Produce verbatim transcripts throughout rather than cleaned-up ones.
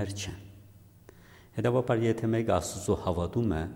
անուններ չեն։ Հետևաբար եթե մեկը Աստծո հավատում է,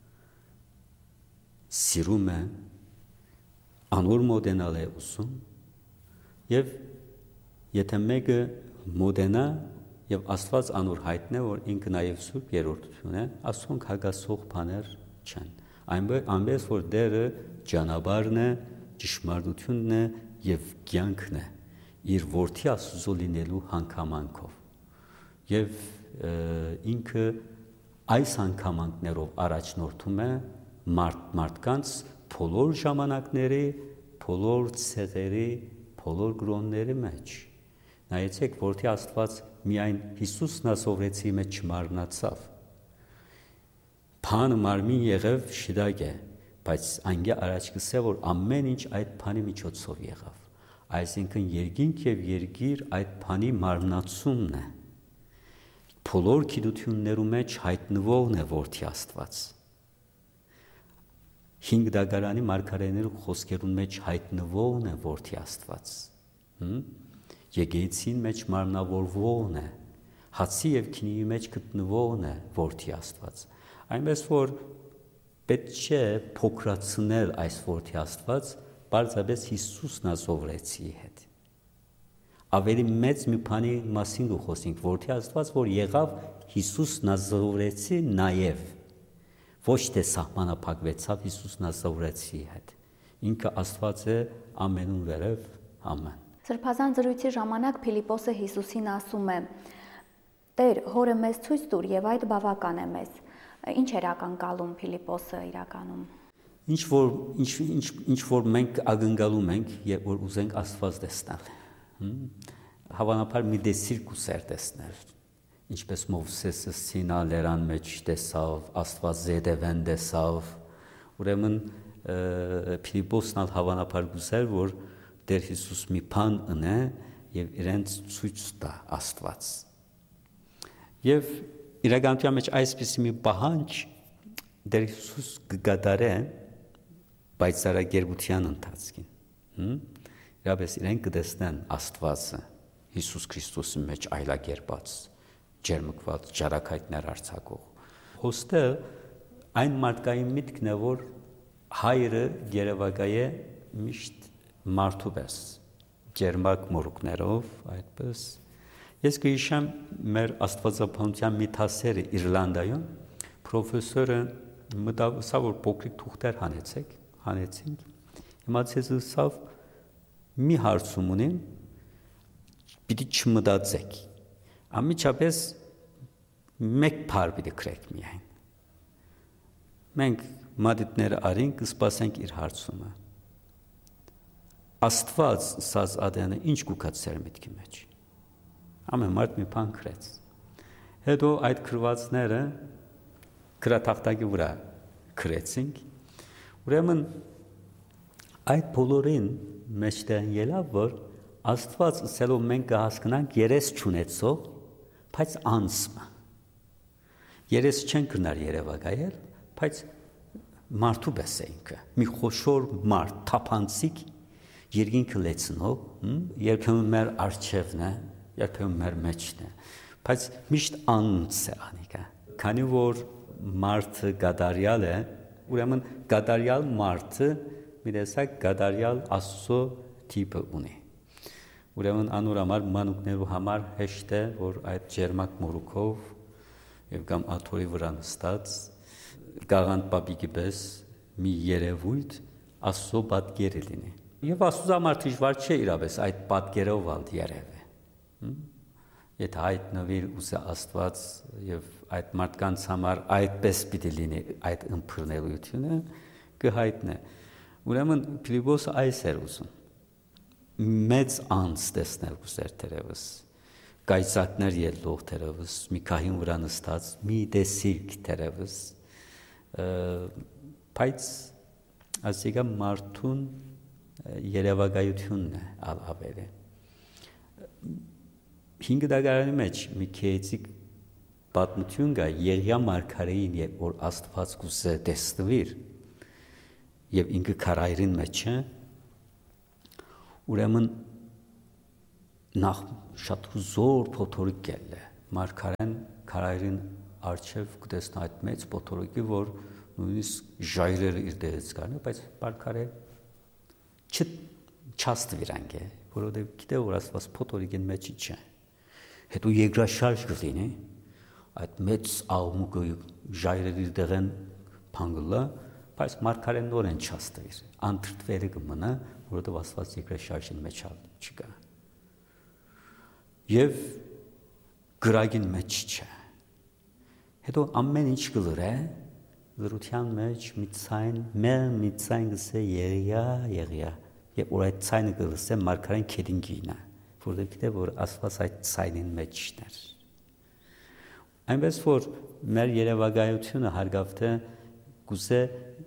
սիրում է, անոր մոտենալ է ուզում, եւ եթե մեկը մոտենա եւ Աստված անոր հայտնե, որ ինքը նաեւ Սուրբ Երրորդություն է, Աստծուն հագասող բաներ չեն։ Այնպես որ դերը ճանապարհն է, ճշմարտությունն է եւ կյանքն է իր որդի Աստծո լինելու հանգամանքով։ Եվ ինքը այս հանգամանքներով առաջնորդում է մարդ, մարդկանց բոլոր ժամանակների, բոլոր ցեղերի, բոլոր գրոնների մեջ։ Նայեցեք, որդի Աստված միայն Հիսուս նասովրեցի մեջ չմարմնացավ։ Փանը մարմին եղավ շիդակ է, բայց անգե առաջ կսե, որ ամեն ինչ այդ փանի միջոցով եղավ։ Այսինքն երկինք եւ երկիր այդ փանի մարմնացումն է։ Բոլոր գիտություններու մեջ հայտնվողն է որդի Աստված։ Հինգ դագարանի մարգարեներու խոսքերուն մեջ հայտնվողն է որդի Աստված։ Եկեղեցին մեջ մարմնավորվողն է, հացի եւ քինի մեջ գտնվողն է որդի Աստված։ Այնպես որ պետք չէ փոքրացնել այս որդի Աստված, բարձրապես Հիսուս նազովրեցի հետ։ Ավելի մեծ մի բանի մասին դու խոսենք, որդի Աստված, որ եղավ Հիսուս նազովրեցի նաեւ ոչ թե սահմանափակվեցավ Հիսուս նազովրեցի հետ։ Ինքը Աստված է ամենուն վերև, ամեն։ Սրբազան զրույցի ժամանակ Փիլիպոսը Հիսուսին ասում է. Տեր, հորը մեզ ցույց տուր եւ այդ բավական է մեզ։ Ինչ էր ակնկալում Փիլիպոսը իրականում։ Ինչ որ ինչ ինչ ինչ որ մենք ակնկալում ենք, երբ որ ուզենք Աստված տեսնել։ Հավանաբար մի դեսիր կուսեր տեսնել։ Ինչպես Մովսեսը Սինա լերան մեջ տեսավ, Աստված զետևեն տեսավ։ Ուրեմն Փիլիպոսն ալ հավանաբար կուսեր, որ Տեր Հիսուս մի բան ունե եւ իրենց ցույց տա Աստված։ Եվ իրականության մեջ այսպիսի մի պահանջ Տեր Հիսուս կգադարե պայծառագերության ընթացքին։ Իրապես իրենք կտեսնեն Աստվածը Հիսուս Քրիստոսի մեջ այլակերպած, ջերմկված, ջարակայտներ արձակող։ Հոստը այն մարդկային միտքն է, որ հայրը երևակայ է միշտ մարդու պես, ջերմակ մորուքներով, այդպես։ Ես կհիշեմ մեր աստվածապանության մի դասերը Իռլանդայում, պրոֆեսորը մտավ, սա որ փոքրիկ թուղթեր հանեցեք, հանեցինք, հիմա ցեզ սավ մի հարցում ունեմ, պիտի չմտածեք, ամիջապես մեկ բառ պիտի գրեք միայն։ Մենք մատիտները արինք, կսպասենք իր հարցումը։ Աստված սազ ադենը ինչ կուքած սեր միտքի մեջ։ Ամեն մարդ մի բան գրեց։ Հետո այդ գրվածները գրատախտակի վրա գրեցինք։ Ուրեմն այդ բոլորին մեջտեղ ելավ, որ Աստված ասելով մենք կհասկանանք երես չունեցող, բայց անսմը։ Երես չեն կնար երևակայել, բայց մարդու պես է ինքը։ Մի խոշոր մարդ, թափանցիկ երկինքը լեցնող, երբեմն մեր արջևն է, երբեմն մեր մեջն է, բայց միշտ անց է անիկա։ Քանի որ մարդը գադարյալ է, ուրեմն գադարյալ մարդը մի տեսակ գադարյալ Աստծո տիպը ունի։ Ուրեմն անոր համար մանուկներու համար հեշտ է, որ այդ ջերմակ մորուքով եւ կամ աթորի վրա նստած գաղանդ պապիկի պես մի երևույթ Աստծո պատկերը լինի։ Եվ Աստծո համար դժվար չէ իրապես այդ պատկերով ալ երևը։ Եթե հայտնվիր ուզե Աստված եւ այդ մարդկանց համար այդպես պիտի լինի այդ ըմբռնելությունը կհայտնե։ Ուրեմն Փիլիպոսը այս էր ուզում։ Մեծ անց տեսնել ուզեր դերևս։ Կայծակներ ելող դերևս, մի քահին վրա նստած, մի դեսիկ դերևս։ Բայց ասիկա մարդուն երևակայությունն է ավելի։ Հինգ դագարանի մեջ մի քեյցիկ պատմություն կա Եղիա մարգարեին, երբ որ Աստված կուզե տեսնվիր եւ ինքը քարայրին մեջ է, ուրեմն նախ շատ զոր փոթորիկ է, մարգարեն քարայրին արչև կտեսնա այդ մեծ փոթորիկի, որ նույնիսկ ժայռերը իր դերից կառնի, բայց մարգարե չաստվիրանք է, որովհետև գիտե որ Աստված փոթորիկին մեջի չէ։ Հետո երկրաշարժ կլինի, այդ մեծ աղմուկը ժայռերի իր դեղեն փանգլա, բայց մարգարեն նորեն չաստվիր, անթրթվերը կմնա, որովհետև Աստված երկրաշարժին մեջ չկա։ Եվ գրագին մեջ չէ։ Հետո ամեն ինչ կլրե, լրության մեջ մի ցայն, մեր մի ցայն գսե եղիա, եղիա, եւ որ այդ ցայնը գլսե մարգարեն քեդին գինա, որովհետեւ գիտե որ Աստված այդ ցայնին մեջն էր։ Այնպես որ մեր երևակայությունը հարգավթե գուզե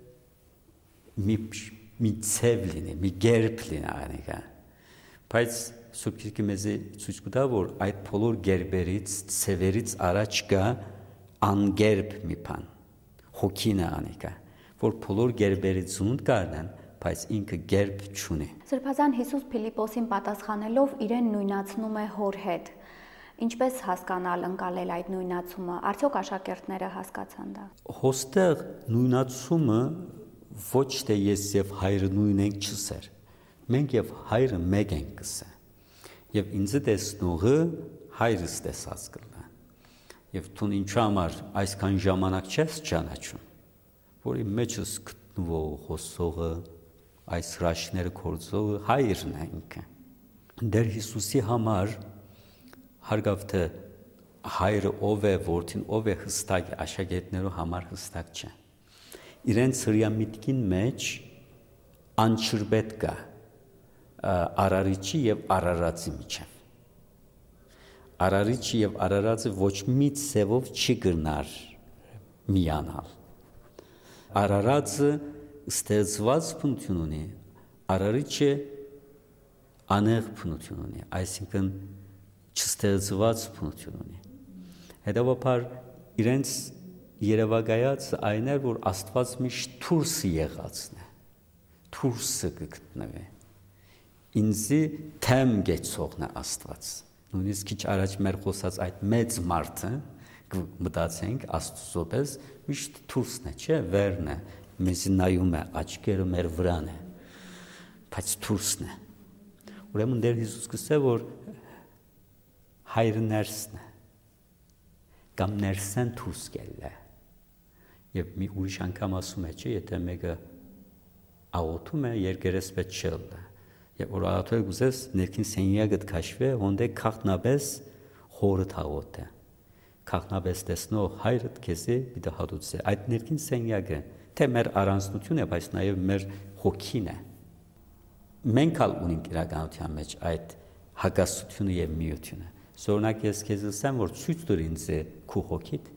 մի մի ցև լինի, մի գերբ լինի անիկա, բայց սուբկիրկի մեզի ցույց կտա որ այդ բոլոր գերբերից, ցևերից առաջ կա անգերբ մի բան, հոգին է անիկա, որ բոլոր գերբերից զունդ կառնան, բայց ինքը գերբ չունի։ Սրբազան Հիսուս Փիլիպոսին պատասխանելով իրեն նույնացնում է հոր հետ։ Ինչպես հասկանալ, ընկալել այդ նույնացումը, արդյոք աշակերտները հասկացան դա։ Հոստեղ նույնացումը ոչ թե ես եւ հայրը նույն ենք չսեր։ Մենք եւ հայրը մեկ ենք կսե։ Եվ ինձ տեսնողը հայրս տեսած կլա։ Եվ դու ինչ համար այսքան ժամանակ չես ճանաչում, որի մեջս գտնվող խոսողը, այս հրաշքները կործողը հայրն է ինքը։ Դեր Հիսուսի համար հարգավթե հայրը ով է, որդին ով է հստակ է, աշակերտներու համար հստակ չէ։ Իրենց հրյամիտքին մեջ անչրբետ կա արարիչի եւ արարածի միջև։ Արարիչի եւ արարածը ոչ մի ցևով չի գնար միանալ։ Արարածը ստեղծված բնություն ունի, արարիչը անեղ բնություն ունի, այսինքն չստեղծված բնություն ունի։ Հետևաբար իրենց երևակայածը այն էր, որ Աստված միշտ թուրսը եղածն է, թուրսը կգտնվի, ինձի թեմ գեցողն է Աստված, նույնիսկ քիչ առաջ մեր խոսած այդ մեծ մարդը, մտածենք Աստծո պես, միշտ թուրսն է, չէ, վերն է, մեզի նայում է, աչքերը մեր վրան է, բայց թուրսն է, ուրեմն դեր Հիսուս կսե, որ հայրը ներսն է, կամ ներսեն թուրս կել է, և մի ուրիշ անգամ ասում է, չէ, եթե մեկը աղոթում է, երկերես պետ չել է, և որ աղոթել գուզես ներքին սենյակըտ կաշվե, հոնդե կաղտնաբես խորըտ աղոթ է, կաղտնաբես տեսնող հայրըտ կեզի բիդը հատուց է, այդ ներքին սենյակը, թե մեր առանձնություն է, բայց նաև մեր հոգին է, մենք ալ ունենք իրականության մեջ այդ հակասությունը և միությունը, սորնակ ես կեզ ասեմ, որ ցույց դուր ինձ է քու հոգիտ,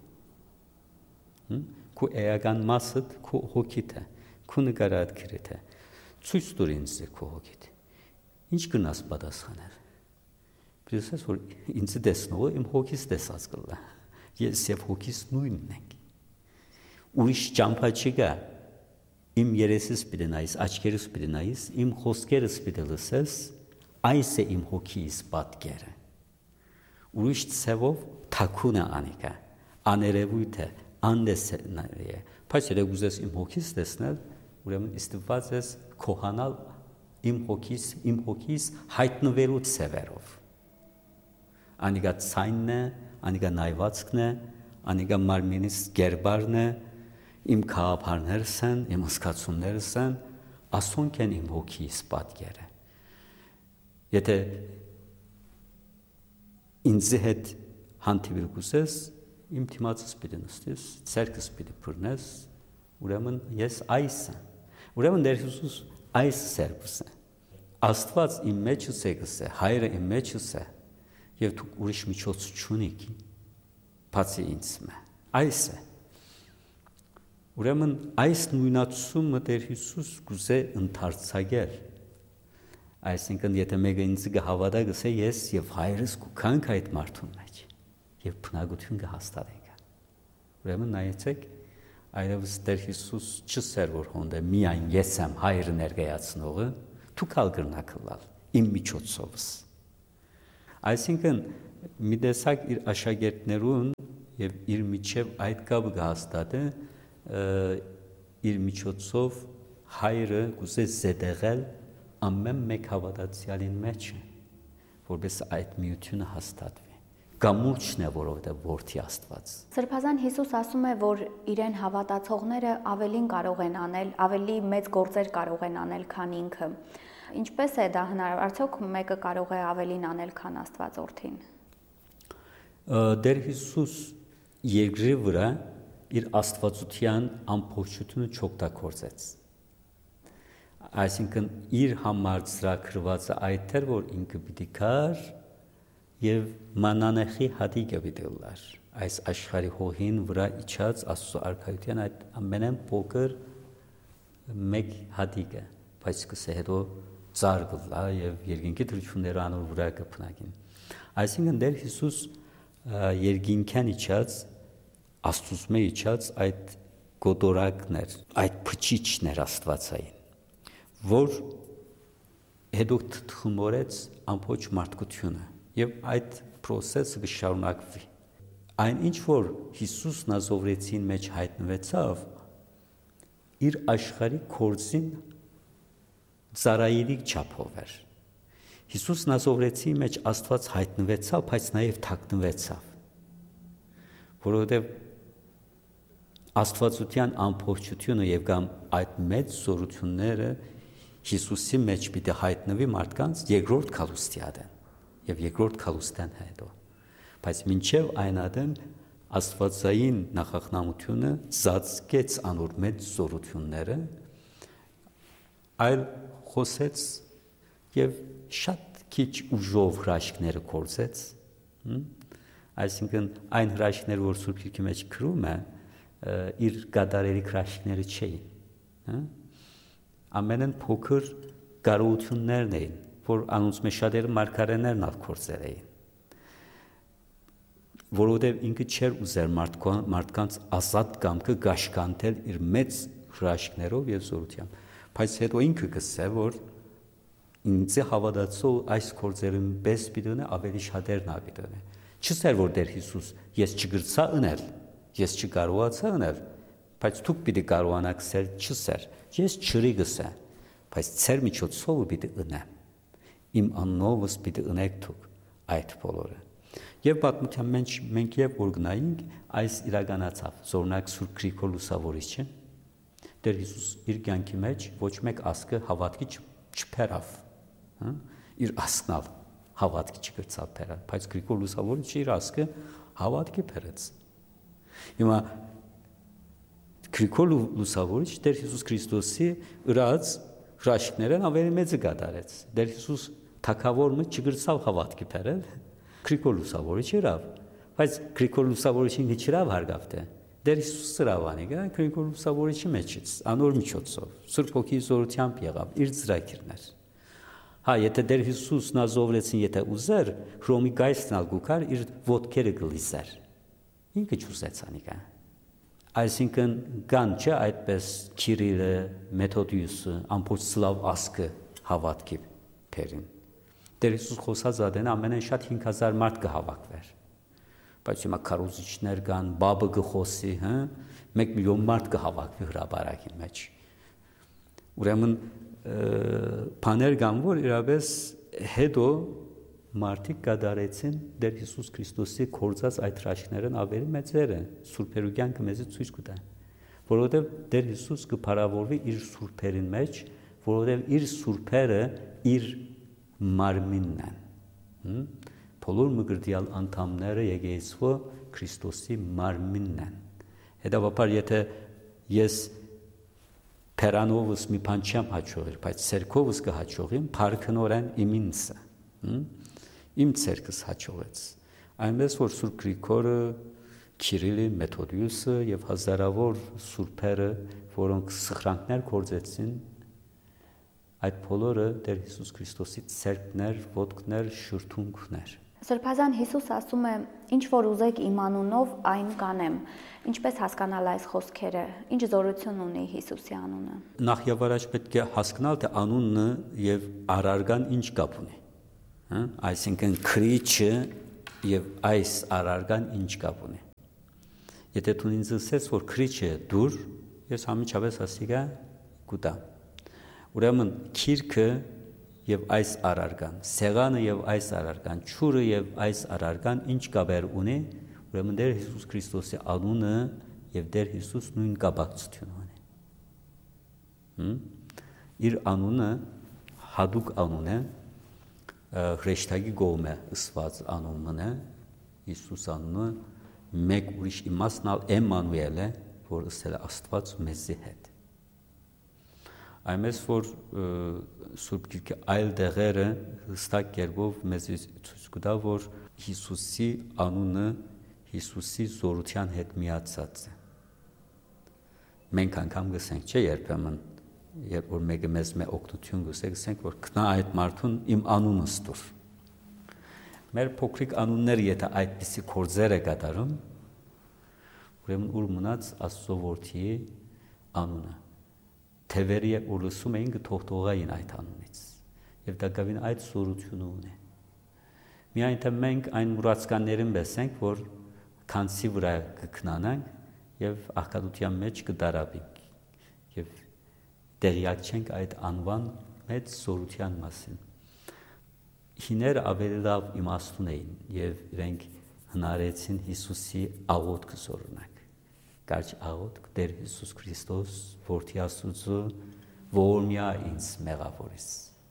քու էական մասըտ քու հոգիտ է, քու նկարատ քրիտ է, ցույց դուր ինձ է քու հոգիտ, ինչ կնաս պատասխանել, պրեսես, որ ինձ տեսնողը իմ հոգիս տեսած կլա, ես և հոգիս նույնն ենք, ուրիշ ճամփա չկա, իմ երեսս պիտի նայիս, աչքերս պիտի նայիս, իմ խոսքերս պիտի լսես, այս է իմ հոգիս պատկերը, ուրիշ ցևով թաքուն է անիկա, աներևույթ է, անդեսնալի է, բայց եթե ուզես իմ հոգիս տեսնել, ուրեմն ստիպված ես քոհանալ իմ հոգիս, իմ հոգիս հայտնվելու ցևերով, անիկա ցայնն է, անիկա նայվածքն է, անիկա մարմինիս գերբարն է, իմ քաղաքարներս են, իմ զգացումներս են, ասոնք են իմ հոգիս պատկերը, եթե ինձի հետ հանդիպել կուզես, իմ թիմացս պիտի նստես, ցերկս պիտի բռնես, ուրեմն ես այս եմ, ուրեմն դեր Հիսուս այս սերբս է, Աստված իմ մեջս է գսե, հայրը իմ մեջս է, և դուք ուրիշ միջոց չունիք, բացի ինձ մե, այս է, ուրեմն այս նույնացումը դեր Հիսուս գուզե ընդարձակել, այսինքն եթե մեկը ինձ կհավատա գսե ես և հայրս կուքանք այդ մարդուն մեջ և բնակություն կհաստատենք, ուրեմն նայեցեք, այլևս դեր Հիսուս չսեր որ հոնդե միայն ես եմ հայրը ներկայացնողը, դուք ալ կրնակ լալ իմ միջոցովս, Այսինքն մի տեսակ իր աշակերտներուն եւ իր միջև այդ կապը հաստատը իր միջոցով հայրը կուզե զետեղել ամեն մեկ հավատացյալին մեջ, որպես այդ միությունը հաստատվի։ Գամուրջն է, որովհետև որդի Աստված։ Սրբազան Հիսուս ասում է, որ իրեն հավատացողները ավելին կարող են անել, ավելի մեծ գործեր կարող են անել, քան ինքը։ Ինչպես է դա հնարավոր, արդյոք մեկը կարող է ավելին անել, քան Աստված որդին։ Դեր Հիսուս երկրի վրա իր աստվածության ամբողջությունը չօգտագործեց։ Այսինքն իր համար ծրագրվածը այդ էր, որ ինքը պիտի գար եւ մանանեխի հատիկը պիտի լար։ Այս աշխարհի հողին վրա իջած Աստծո արքայության այդ ամենեն փոքր մեկ հատիկը, բայց կսե հետո ծառ գլա եւ երկինքի դրությունները անոր վրա կփնակին։ Այսինքն Տեր Հիսուս երկինքան իջած Աստծո իջած այդ գոտորակներ, այդ փչիչներ Աստվածային, որ հետո թխմորեց ամբողջ մարդկությունը եւ այդ process-ը կշարունակվի։ Այն ինչ որ Հիսուս Նազովրեցին մեջ հայտնվեցավ, իր աշխարհի կորձին ծառայելիք չափով էր։ Հիսուս Նազովրեցի մեջ Աստված հայտնվեցավ, բայց նաեւ թաքնվեցավ, որովհետեւ Աստվածության ամբողջությունը եւ կամ այդ մեծ զորությունները Հիսուսի մեջ պիտի հայտնվի մարդկանց երկրորդ քալուստիադեն եւ երկրորդ քալուստան հետո, բայց մինչեւ այն ադեն Աստվածային նախախնամությունը ծածկեց անոր մեծ զորությունները, այլ խոսեց եւ շատ քիչ ուժով հրաշքները կործեց, այսինքն այն հրաշքները, որ Սուրբ Գիրքի մեջ գրում է, իր գադարերի հրաշքները չէին, ամենեն փոքր կարողություններն էին, որ անոնց մեջ շատերը մարգարեներն ալ կործեր էին, որովհետև ինքը չէր ուզեր մարդկանց ազատ կամքը գաշկանտել իր մեծ հրաշքներով եւ զորությամբ, բայց հետո ինքը գսե, որ ինձ հավատացող այս կործերին պես պիտի ավելի շատերն ապիտի։ Չսեր որ Տեր Հիսուս ես չգրցա ընել, ես չկարողացա ընել, բայց դուք պիտի կարողանաք սեր չսեր, ես չրի գսե, բայց ծեր միջոցով պիտի ընեմ, իմ աննովս պիտի ընեք դուք այդ բոլորը։ Եվ պատմության մեջ մենք եւ որ գնայինք, այս իրականացավ, զորնակ Սուրբ Գրիգոր Լուսավորիչը, Տեր Հիսուս իր կյանքի մեջ ոչ մեկ ասկը հավատքի չփերավ, իր ասկնալ հավատքի չգրցավ փերավ, բայց Գրիգոր Լուսավորիչը իր ասկը հավատքի փերեց։ Հիմա Գրիգոր Լուսավորիչը Տեր Հիսուս Քրիստոսի ըրած հրաշքներն ավելի մեծը կատարեց։ Տեր Հիսուս թագավորը չգրցավ հավատքի փերել, Գրիգոր Լուսավորիչը իրավ, բայց Գրիգոր Լուսավորիչին չիրավ հարգավտե։ Տեր Հիսուս սրավանի գա Գրիգոր Լուսավորիչի մեջից, անոր միջոցով, Սուրբ Հոգի զորությամբ եղավ իր ծրագիրներ։ Հա, եթե Տեր Հիսուս Նազովրեցին եթե ուզեր, Հռոմի գայսն ալ գուքար իր ոտքերը գլիսեր։ Ինքը չուզեց անիկա։ Այսինքն կան չէ այդպես Քիրիլը, Մեթոդիուսը, ամբողջ սլավ ասկը հավատքի փերին։ Տեր Հիսուս խոսած ադեն ամենեն շատ հինգ հազար մարդ կհավաքվեր։ Բայց հիմա քարոզիչներ կան, բաբը գխոսի, հա, մեկ միլիոն մարդ կհավաքվի հրաբարակի մեջ։ Ուրեմն բաներ կան, որ իրապես հետո մարդիկ կդարեցին Տեր Հիսուս Քրիստոսի կործած այդ հրաշքներն ավելի մեծերը, սուրբերու կյանքը մեզ ցույց կտա, որովհետև Տեր Հիսուս կփարավորվի իր սուրբերին մեջ, որովհետև իր սուրբերը իր մարմինն են, բոլոր մգրդյալ անդամները եկեղեցու Քրիստոսի մարմինն են։ Հետևաբար եթե ես Փերանովս մի բան չեմ հաջողել, բայց ցերկովս կհաջողեմ, փառքնորեն իմինսը, իմ ցերկս հաջողեց։ Այնպես որ Սուրբ Գրիգորը, Քիրիլը, Մեթոդիուսը եւ հազարավոր սուրբերը, որոնք սխրանքներ կործեցին, այդ բոլորը Տեր Հիսուս Քրիստոսի ցերկներ, ոտքներ, շուրթունքներ։ Սրբազան Հիսուս ասում է. «Ինչ որ ուզեք իմ անունով, այն կանեմ»։ Ինչպես հասկանալ այս խոսքերը, ինչ զորություն ունի Հիսուսի անունը։ Նախ եւ առաջ պետք է հասկանալ, թե անունը եւ առարգան ինչ կապ ունի։ հա, այսինքն քրիչը եւ այս արարգան ինչ կապ ունի։ Եթե դու ինձ ասես, որ քրիչը դուր, ես համիջապես ասիգա գուտա։ Ուրեմն քիրքը եւ այս արարգան, սեղանը եւ այս արարգան, ճուրը եւ այս արարգան ինչ կապեր ունի, ուրեմն Տեր Հիսուս Քրիստոսի անունը եւ Տեր Հիսուս նույն կապակցություն ունի։ Հմ իր անունը հadouk անուն է, հրեշտակի գոմ է ըսված անունն է, Հիսուս անունը մեկ ուրիշ իմաստն Էմմանուել է, որ ըսել է Աստված մեզի հետ։ Այնպես որ Սուրբ Գիրքի այլ տեղերը հստակ կերպով մեզ ցույց կտա, որ Հիսուսի անունը Հիսուսի զորության հետ միացած է։ Մենք անգամ գսենք, չէ, երբեմն, երբ որ մեկը մեզ մե օգնություն գսե, գսենք, որ քնա այդ մարդուն իմ անունս տուր։ Մեր փոքրիկ անունները եթե այդպիսի կորձեր է կատարում, ուրեմն ուր մնաց Աստծո որդի անունը։ Թևերի ու լսում էին կթողթողային այդ անունից եւ դա գավին այդ սորությունը ունի։ Միայն թե մենք այն մուրացկաններին բեսենք, որ քանսի վրա կքնանանք եւ աղքատության մեջ կդարավենք եւ տեղյակ չենք այդ անվան մեծ սորության մասին։ Հիներ ավելի լավ իմաստուն էին եւ իրենք հնարեցին Հիսուսի աղոթքը զորունակ։ Կարճ աղոթք Տեր Հիսուս Քրիստոս, որդի Աստծո, որ միա ինձ մեղավորից։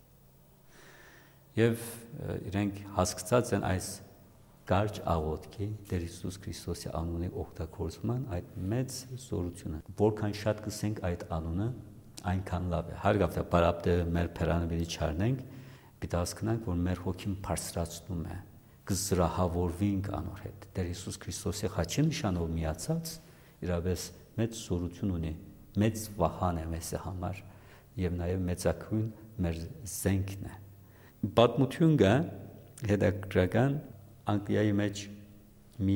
Եվ իրենք հասկացած են այս կարճ աղոթքի Տեր Հիսուս Քրիստոսի անունի օգտագործման այդ մեծ զորությունը։ Որքան շատ կսենք այդ անունը, այնքան լավ է։ Հարգավտը բարապտը մեր փերանավերի չարնենք, պիտի հասկանանք, որ մեր հոգին բարձրացնում է, կզրահավորվենք անոր հետ։ Տեր Հիսուս Քրիստոսի խաչի նշանով միացած իրավես մեծ զորություն ունի, մեծ վահան է մեզ համար եւ նաեւ մեծակույն մեր զենքն է։ Պատմություն կա հետաքրքրական Անգլիայի մեջ մի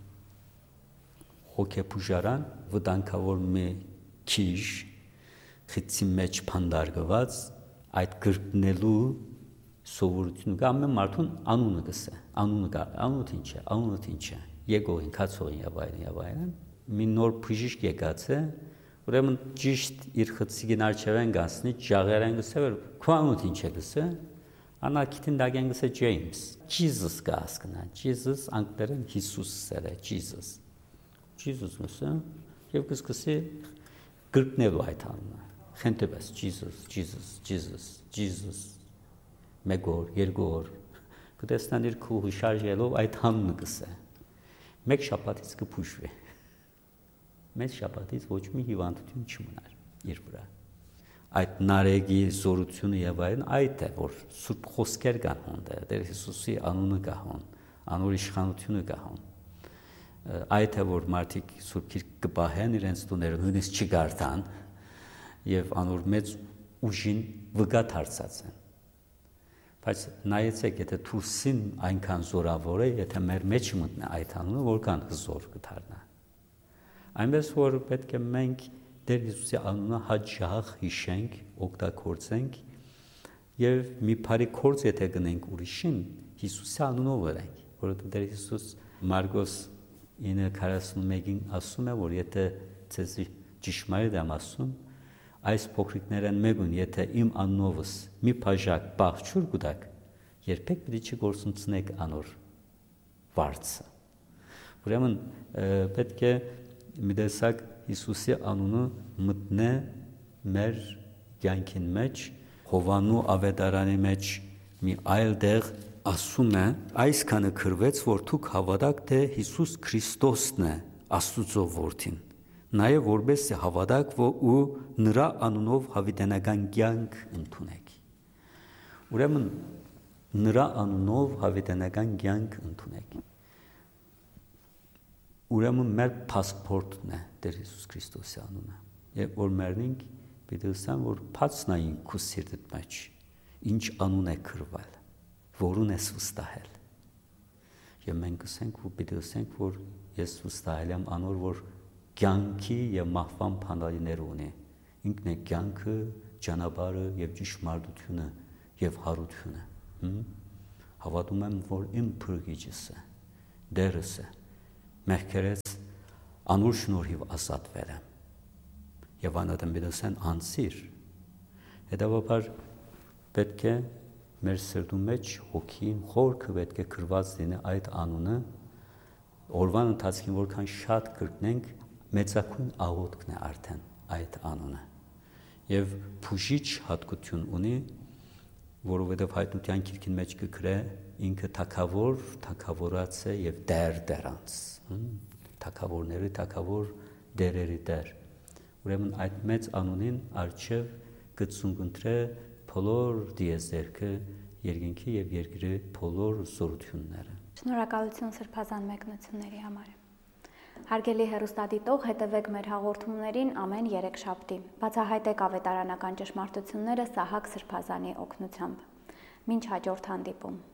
հոգեբուժարան վտանգավոր մի քիժ խցի մեջ փանդարգված այդ գրկնելու սովորությունը կա ամեն մարդուն անունը գսե անունը կա անունը ինչ է անունը ինչ է եկողին քացողին եւ այլն եւ այլն մի նոր բժիշկ եկած է ուրեմն ճիշտ իր խցիկին արջևեն գասնի ջաղերեն գսե որ քո անունը ինչ է գսե Անակիտին դագեն գսե Ջեյմս Jesus կա հասկնա Jesus անգլերեն Հիսուս սերը Jesus Jesus գսե եւ գսկսի գրկնելու այդ անունը խենտեբես Jesus Jesus Jesus Jesus մեգոր երգոր կտեսնան իր քուհի շարժելով այդ անունը գսե մեկ շաբաթից կփուշվի մեծ շաբաթից ոչ մի հիվանդություն չմնար իր վրա այդ նարեգի զորությունը եւ այլն այդ է որ սուրբ խոսքեր կան հոնդեր Տեր Հիսուսի անունը կա հոն անոր իշխանությունը կա հոն այդ է որ մարդիկ սուրբ գիրք կպահեն իրենց տուները նույնիսկ չգարտան եւ անոր մեծ ուժին վգա դարձած են բայց նայեցեք եթե թուրսին այնքան զորավոր է եթե մեր մեջ մտնի այդ անունը որքան զոր կդառնա այնպես որ պետք է մենք Տեր Հիսուսի անունը հաճախ հիշենք, օգտագործենք եւ մի բարի գործ եթե գնենք ուրիշին Հիսուսի անունով վրենք, որովհետեւ Տեր Հիսուս Մարգոս ինը քառասունմեկին ասում է, որ եթե ցեզ ճշմարիտ եմ ասում, այս փոքրիկներն մեկուն եթե իմ անունովս մի բաժակ բաղջուր գուտակ, երբեք պիտի չգործունցնեք անոր վարձը։ Ուրեմն պետք է մի տեսակ Հիսուսի անունը մտնե մեր կյանքին մեջ Հովանու ավետարանի մեջ մի այլ տեղ ասում է այսքանը քրվեց որ դուք հավատաք թե Հիսուս Քրիստոսն է Աստծո որդին նաև որպես հավատաք որ ու նրա անունով հավիտենական կյանք ընդունեք ուրեմն նրա անունով հավիտենական կյանք ընդունեք ուրեմն մեր փասպորտն է Տեր Հիսուս Քրիստոսի անունը եւ որ մերնինք պիտի ասեմ որ փածնային քու սիրտդ մեջ ինչ անուն է քրվել որուն ես վստահել եւ մենք ասենք ու պիտի ասենք որ ես վստահել եմ անոր որ կյանքի եւ մահվան փանալիներ ունի ինքն է կյանքը ճանապարհը եւ ճշմարտությունը եւ հարությունը Հավատում եմ, որ իմ փրկիչս է, դերս է, մեղքերից անուր շնորհիվ ազատվել եմ։ Եվ անընդմիտոսեն անցիր։ Հետևաբար պետք է մեր սրտու մեջ հոգին խորքը պետք է գրված լինի այդ անունը, օրվան ընթացքին որքան շատ կրկնենք, մեծակույն աղոթքն է արդեն այդ անունը։ Եվ փուժիչ հատկություն ունի, որովհետև հայտնության գիրքին մեջ կգրե ինքը թագավոր, թագավորած է եւ դեր դերանց, թագավորների թագավոր, դերերի դեր։ Ուրեմն այդ մեծ անունին արչև կծունգընտրե բոլոր դիեզերքը, երկինքի եւ երկրի բոլոր զորությունները։ Շնորհակալություն սրբազան մեկնությունների համար։ Հարգելի հեռուստադիտող, հետևեք մեր հաղորդումներին ամեն երեքշաբթի։ Բացահայտեք ավետարանական ճշմարտությունները Սահակ Սրբազանի օգնությամբ։ Մինչ հաջորդ հանդիպում։